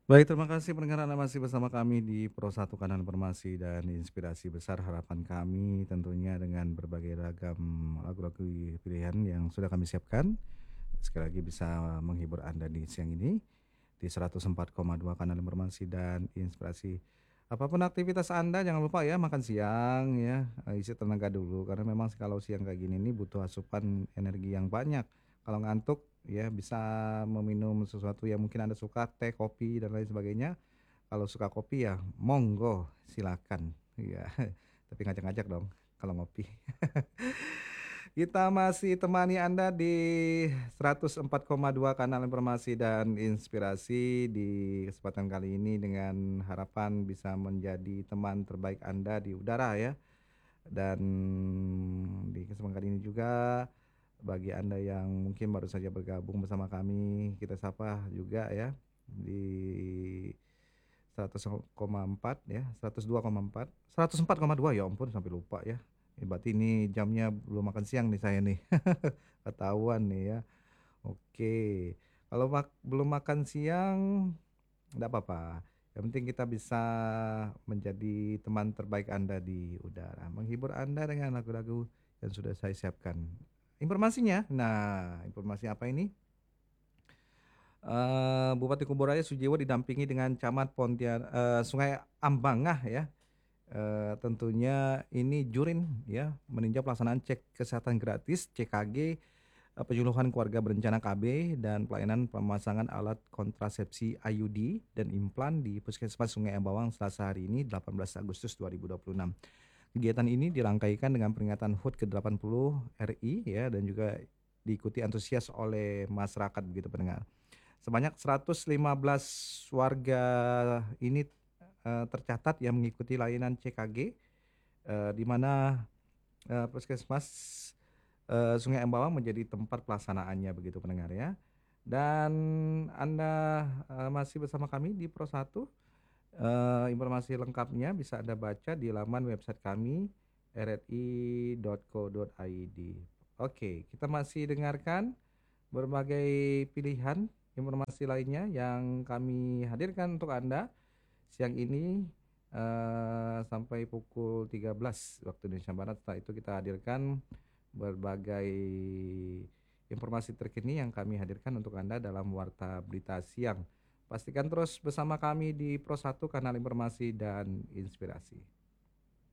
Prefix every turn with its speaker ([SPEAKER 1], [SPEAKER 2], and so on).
[SPEAKER 1] Baik, terima kasih pendengar Anda masih bersama kami di Pro 1 Kanal Informasi dan Inspirasi Besar. Harapan kami tentunya dengan berbagai ragam lagu-lagu pilihan yang sudah kami siapkan, sekali lagi bisa menghibur Anda di siang ini di 104,2 Kanal Informasi dan Inspirasi. Apapun aktivitas Anda jangan lupa ya makan siang ya, isi tenaga dulu karena memang kalau siang kayak gini nih butuh asupan energi yang banyak. Kalau ngantuk ya bisa meminum sesuatu yang mungkin Anda suka, teh, kopi dan lain sebagainya. Kalau suka kopi ya monggo silakan, iya. Tapi ngajak-ngajak dong kalau ngopi. Kita masih temani Anda di 104,2 Kanal Informasi dan Inspirasi di kesempatan kali ini dengan harapan bisa menjadi teman terbaik Anda di udara ya. Dan di kesempatan kali ini juga bagi Anda yang mungkin baru saja bergabung bersama kami, kita sapa juga ya di 100,4 ya, 102,4, 104,2 ya ampun sampai lupa ya. Berarti ini jamnya belum makan siang nih saya nih. Ketahuan nih ya. Oke. Kalau belum makan siang enggak apa-apa. Yang penting kita bisa menjadi teman terbaik Anda di udara, menghibur Anda dengan lagu-lagu yang sudah saya siapkan. Informasinya, nah informasi apa ini? Bupati Kuburaya Sujiwo didampingi dengan Camat Sungai Ambangah ya. Tentunya ini Jurin ya, meninjau pelaksanaan cek kesehatan gratis CKG, penyuluhan keluarga berencana KB, dan pelayanan pemasangan alat kontrasepsi IUD dan implan di Puskesmas Sungai Ambawang Selasa hari ini 18 Agustus 2026. Kegiatan ini dirangkaikan dengan peringatan HUT ke-80 RI ya dan juga diikuti antusias oleh masyarakat begitu pendengar. Sebanyak 115 warga ini, tercatat yang mengikuti layanan CKG, di mana, puskesmas, Sungai Embawang menjadi tempat pelaksanaannya begitu pendengar ya. Dan Anda, masih bersama kami di Pro 1, informasi lengkapnya bisa Anda baca di laman website kami rri.co.id. Oke, kita masih dengarkan berbagai pilihan informasi lainnya yang kami hadirkan untuk Anda siang ini, sampai pukul 13 waktu Indonesia Barat. Setelah itu kita hadirkan berbagai informasi terkini yang kami hadirkan untuk Anda dalam Warta Berita Siang. Pastikan terus bersama kami di Pro 1 Kanal Informasi dan Inspirasi.